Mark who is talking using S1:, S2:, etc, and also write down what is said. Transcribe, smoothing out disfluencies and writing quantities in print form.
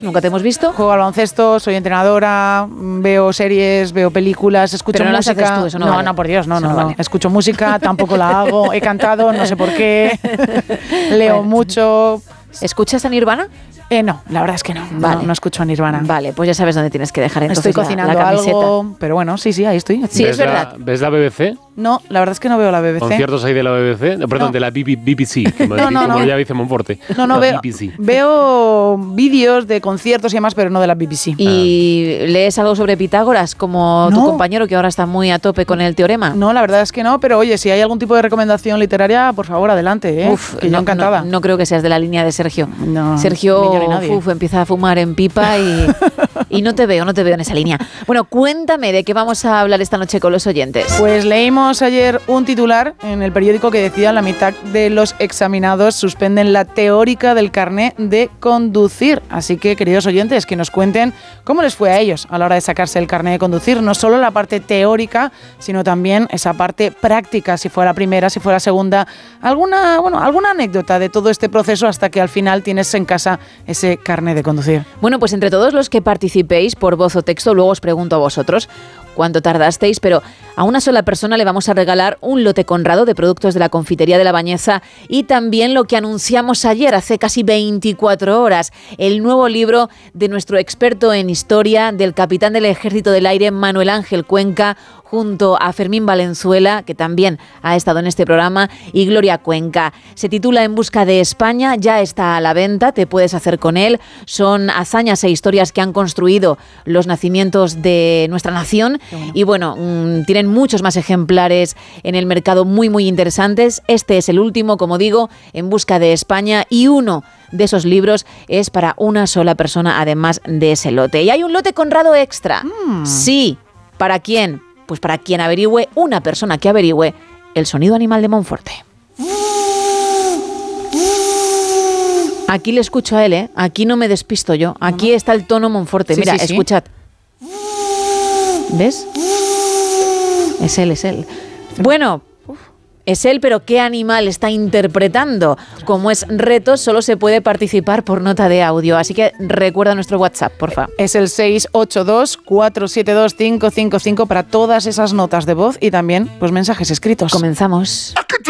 S1: Nunca te hemos visto.
S2: Juego al baloncesto, soy entrenadora, veo series, veo películas, escucho
S1: Pero no
S2: música.
S1: las haces tú, eso no vale.
S2: No, por Dios, no.
S1: Vale.
S2: Escucho música, tampoco la hago. He cantado, no sé por qué. Leo mucho.
S1: ¿Escuchas a Nirvana?
S2: No, la verdad es que no.
S1: Vale.
S2: No escucho a Nirvana.
S1: Vale, pues ya sabes dónde tienes que dejar entonces
S2: Estoy cocinando
S1: la camiseta.
S2: algo, pero bueno, sí, ahí estoy.
S1: Sí, es verdad.
S3: ¿Ves la BBC?
S2: No, la verdad es que no veo la BBC.
S3: ¿Conciertos ahí de la BBC? No, perdón,
S2: No.
S3: de la BBC, como
S2: No.
S3: ya dice Monforte.
S2: No,
S3: La
S2: veo,
S3: BBC.
S2: veo vídeos de conciertos y demás, pero no de la BBC.
S1: ¿Y lees algo sobre Pitágoras, como tu compañero que ahora está muy a tope con el teorema?
S2: No, la verdad es que no, pero oye, si hay algún tipo de recomendación literaria, por favor, adelante,
S1: Uf,
S2: que yo encantada.
S1: No creo que seas de la línea de Sergio.
S2: No,
S1: Sergio
S2: ni yo ni nadie.
S1: empieza a fumar en pipa y no te veo en esa línea. Bueno, cuéntame de qué vamos a hablar esta noche con los oyentes.
S2: Pues leímos ayer un titular en el periódico que decía: la mitad de los examinados suspenden la teórica del carné de conducir. Así que, queridos oyentes, que nos cuenten cómo les fue a ellos a la hora de sacarse el carné de conducir. No solo la parte teórica, sino también esa parte práctica, si fue la primera, si fue la segunda. Alguna anécdota de todo este proceso hasta que al final tienes en casa ese carné de conducir.
S1: Bueno, pues entre todos los que participéis por voz o texto, luego os pregunto a vosotros cuánto tardasteis, pero a una sola persona le vamos a regalar un lote Conrado de productos de la confitería de La Bañeza y también lo que anunciamos ayer, hace casi 24 horas, el nuevo libro de nuestro experto en historia, del capitán del Ejército del Aire, Manuel Ángel Cuenca, junto a Fermín Valenzuela, que también ha estado en este programa, y Gloria Cuenca. Se titula En busca de España, ya está a la venta, te puedes hacer con él. Son hazañas e historias que han construido los nacimientos de nuestra nación. Bueno. Y bueno, tienen muchos más ejemplares en el mercado muy, muy interesantes. Este es el último, como digo, En busca de España, y uno de esos libros es para una sola persona, además de ese lote. Y hay un lote Conrado extra. Sí, ¿para quién? Pues para quien averigüe, una persona que averigüe el sonido animal de Monforte. Aquí le escucho a él, ¿eh? Aquí no me despisto yo. Aquí está el tono Monforte.
S2: Sí,
S1: mira,
S2: sí.
S1: escuchad. ¿Ves? Es él. Bueno, es él, pero ¿qué animal está interpretando? Como es reto, solo se puede participar por nota de audio. Así que recuerda nuestro WhatsApp, porfa.
S2: Es el 682-472-555 para todas esas notas de voz y también pues mensajes escritos.
S1: Comenzamos.